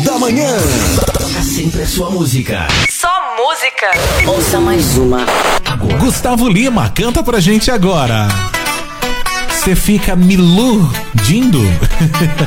da Manhã. Toca sempre a sua música. Só música. Ouça mais uma agora. Gustavo Lima, canta pra gente agora. Você fica me iludindo?